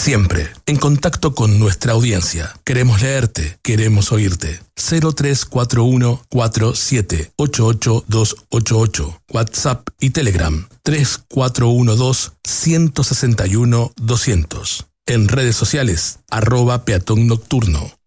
Siempre en contacto con nuestra audiencia. Queremos leerte, queremos oírte. 0341-4788-288. WhatsApp y Telegram 3412-161-200. En redes sociales, @peatón nocturno.